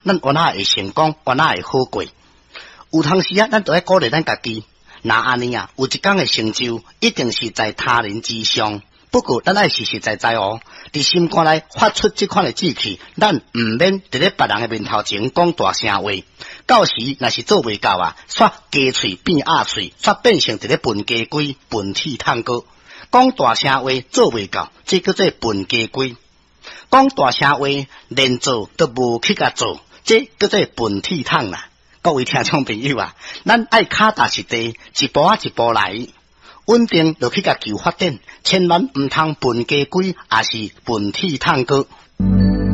咱原来会成功，原来会好过。有当时啊，咱都要鼓励咱家己。那安尼啊，有一天的成就，一定是在他人之上。不过，咱爱实实在在哦，伫心肝内发出这款的志气，咱唔免伫咧别人的面头前讲大声话。到时若是做袂到啊，煞鸡喙变鸭喙，煞变成伫咧笨鸡龟、笨铁探哥。讲大声话做袂到，这叫做笨鸡龟。讲大声话连做都无去甲做，这叫做笨铁探啦。各位听众朋友啊，咱爱脚踏实地，一步啊一步来，稳定就去甲求发展，千万唔通笨鸡龟，也是笨铁探哥。